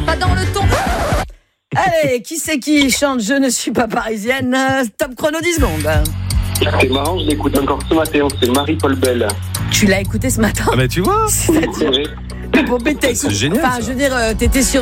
pas dans le ton. Allez, qui c'est qui chante Je ne suis pas parisienne? Top chrono 10 secondes. C'est marrant, je l'écoute encore ce matin, c'est Marie-Paul Bell. Tu l'as écouté ce matin? Ah bah tu vois, C'est-à-dire bon, mais c'est génial. Enfin, ça. je veux dire, t'étais sur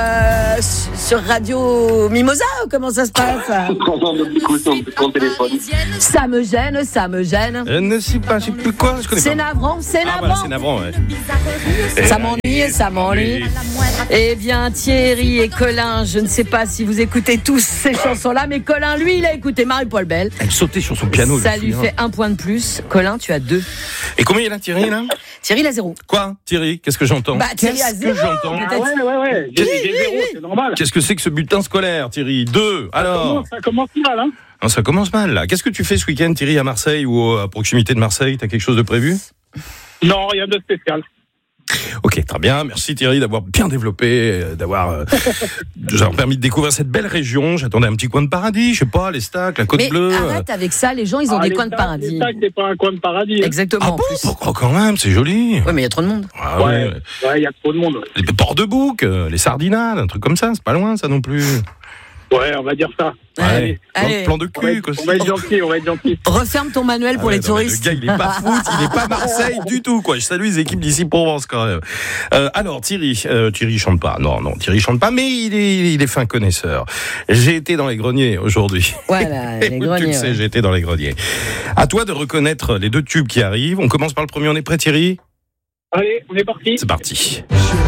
Radio Mimosa ou comment ça se passe? Ton téléphone. Ça me gêne, ça me gêne. Je ne sais pas, je sais plus quoi, je connais C'est pas. navrant, c'est Ah voilà, navrant. c'est navrant, ouais. Ça m'ennuie, ça m'ennuie. Eh bien, Thierry et Colin, je ne sais pas si vous écoutez tous ces chansons-là, mais Colin, lui, il a écouté Marie-Paul Bell. Elle sautait sur son piano. Ça je me lui souviens. fait 1 point de plus. Colin, tu as 2. Et combien il a Thierry là? Thierry, il a 0. Quoi Thierry, qu'est-ce que j'entends? Bah, Thierry a Qu'est-ce que 0. j'entends? Ah ouais. J'ai zéro, c'est normal. Qu'est-ce que c'est que ce bulletin scolaire, Thierry? 2, alors? Ça commence mal, hein. Non, ça commence mal, là. Qu'est-ce que tu fais ce week-end, Thierry, à Marseille ou à proximité de Marseille? T'as quelque chose de prévu? Non, rien de spécial. Ok, très bien. Merci, Thierry, d'avoir bien développé, d'avoir permis de découvrir cette belle région. J'attendais un petit coin de paradis, je sais pas, les stacks, la Côte Mais Bleue. arrête avec ça, les gens, ils ont des coins de Les paradis. stacks, c'est pas un coin de paradis. Hein. Exactement. Ah en bon? plus. Pourquoi quand même? C'est joli. Ouais, mais il y a trop de monde. Ah Ouais, il y a trop de monde. Les ports de bouc, les sardinades, un truc comme ça, c'est pas loin, ça non plus. Ouais, on va dire ça. Allez, Ouais. allez. Plan de cul, quoi. On va être gentil. Referme ton manuel pour Ah ouais, les non, mais touristes. le gars, il est pas foot, il est pas Marseille du tout, quoi. Je salue les équipes d'ici Provence, quand même. Alors, Thierry chante pas. Non, Thierry chante pas, mais il est fin connaisseur. J'ai été dans les greniers aujourd'hui. Voilà, les Tu greniers. le sais, Ouais. j'ai été dans les greniers. À toi de reconnaître les 2 tubes qui arrivent. On commence par le premier, on est prêt, Thierry? Allez, on est parti. C'est parti.